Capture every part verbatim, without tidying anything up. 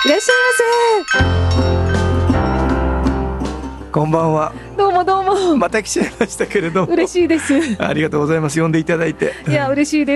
いらっしゃいませ。 こんばんは。 どうもどうも。 また来ちゃいましたけれども。 嬉しいです。 ありがとうございます。呼んでいただいて。 いや、嬉しいです。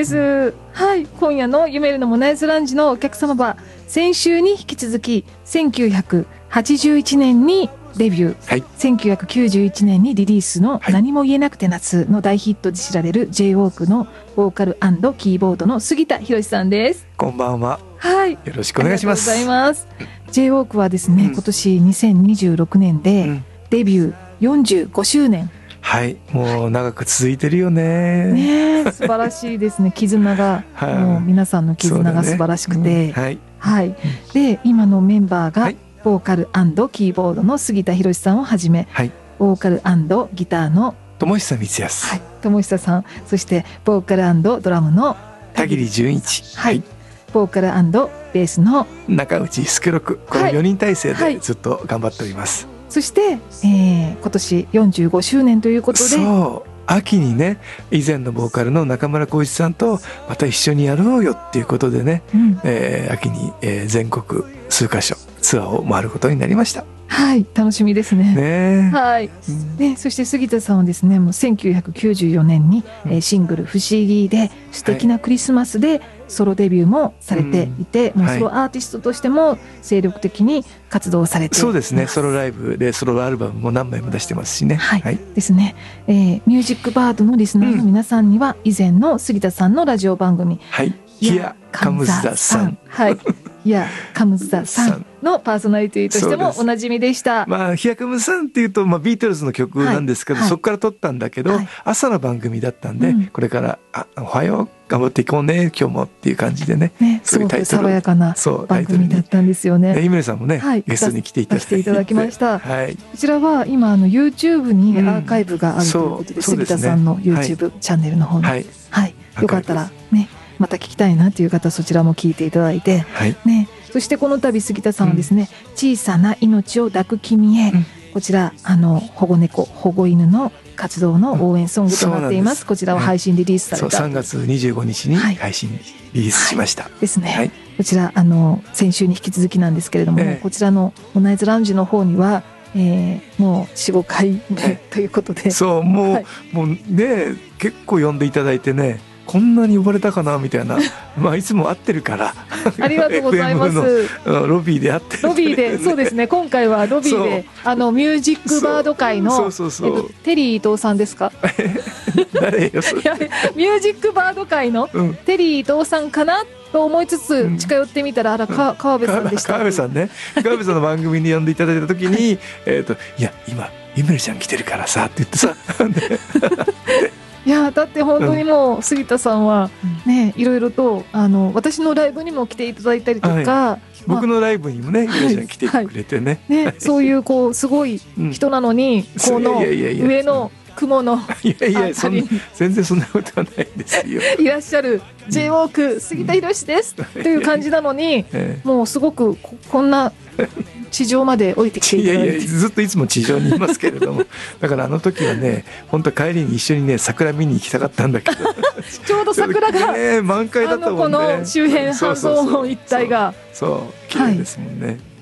はい、今夜の夢るのモナイズランジのお客様は、先週に引き続き、せんきゅうひゃくはちじゅういちねんにデビュー、はい、せんきゅうひゃくきゅうじゅういちねんにリリースの何も言えなくて夏の大ヒットで知られる ジェイウォーク のボーカル&キーボードの杉田博さんです。 こんばんは。 はい、 よろしくお願いします。 ありがとうございます。ジェイウォーク はですね、うん、今年にせんにじゅうろくねんでデビューよんじゅうごしゅうねん、うん、 はい、もう長く続いてるよね。 ね、素晴らしいですね。絆が、はい、もう皆さんの絆が素晴らしくて、ね、うん、はい、はい、で今のメンバーが、はい、ボーカル&キーボードの杉田博さんをはじめ、はい、ボーカル&ギターの友久光康、 はい、友久さん、そしてボーカル&ドラムの田切純一、 はい、ボーカル&ベースの中内助六、このよにん体制でずっと頑張っております。 はいはい、そして、えー、今年よんじゅうごしゅうねんということで、 そう秋にね、以前のボーカルの中村浩一さんとまた一緒にやろうよっていうことでね、うん、えー、秋に、えー、全国数カ所ツアーを回ることになりました。 はい、楽しみですね。 ね、 はい、うん、でそして杉田さんはですね、もうせんきゅうひゃくきゅうじゅうよねんに、うん、えー、シングル「不思議」で素敵なクリスマスでソロデビューもされていて、うん、もうソロアーティストとしても精力的に活動されています。 そうですね、ソロライブでソロアルバムも何枚も出してますしね。 はい、はい、ですね、えー、ミュージックバードのリスナーの皆さんには、以前の杉田さんのラジオ番組「 はい、Here Comes the Sun」 はいいやカムズザさんのパーソナリティとしてもおなじみでした。 まあヒアカムズさんっていうと、まあ、ビートルズの曲なんですけど、はい、そこから撮ったんだけど、はい、朝の番組だったんで、うん、これからあおはよう頑張っていこうね今日もっていう感じでね、 ね、すごく爽やかな番組だったんですよね。 井村さんもね、はい、ゲストに来ていただいて、 来ていただきました。 はい、 こちらは今あの YouTube にアーカイブがあるということで、うん、杉田さんの YouTube、はい、チャンネルの方に、はいはい、よかったらねまた聞きたいなという方そちらも聞いていただいて、はいね、そしてこの度杉田さんはですね、うん、小さな命を抱く君へ、うん、こちらあの保護猫保護犬の活動の応援ソングとなっています。うん、こちらを配信リリースされた、はい、 そうさんがつにじゅうごにちに配信リリースしました、はいはい、ですね、はい、こちらあの先週に引き続きなんですけれども、えー、こちらのモナイズラウンジの方にはえー、もう よん,ご 回目ということで、 そうもう、はい、もうね結構呼んでいただいてね、こんなに呼ばれたかなみたいなまあいつも会ってるからありがとうございます。 エフエム のロビーで会ってる、 ロビーでそうですね、今回はロビーであのミュージックバード界のそうそうそう、 えっと、テリー伊藤さんですか誰よそれミュージックバード界のテリー伊藤さんかなと思いつつ近寄ってみたら、あらか川辺さんでした。 川辺さんね、川辺さんの番組に呼んでいただいた時にえといや今ゆめるちゃん来てるからさって言ってさいやだって本当にもう杉田さんはね、いろいろとあの私のライブにも来ていただいたりとか、はい、 まあ、僕のライブにもねゆめるちゃん来てくれてね、 はいはい、ねそういうこうすごい人なのに、うん、この上の雲のいやいやそん全然そんなことはないですよいらっしゃる ジェイウォーク 杉田博です、うん、という感じなのに、ええ、もうすごく こ, こんな地上まで降りてきていただいて、いやいやずっといつも地上にいますけれどもだからあの時はね本当帰りに一緒にね桜見に行きたかったんだけどちょうど桜が、 ね、満開だったもんね。 あのこの周辺半蔵門一帯がそうそうそう綺麗ですもんね、はい。